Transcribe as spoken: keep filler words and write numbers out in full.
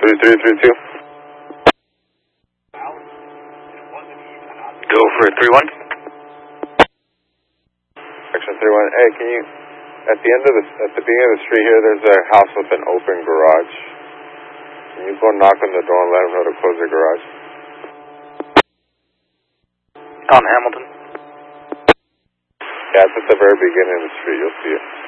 three three three two. Go for three one. Section three one. Hey, can you, at the end of the, at the beginning of the street here, there's a house with an open garage. Can you go knock on the door and let them know to close their garage? On Hamilton. Yeah, it's at the very beginning of the street. You'll see it.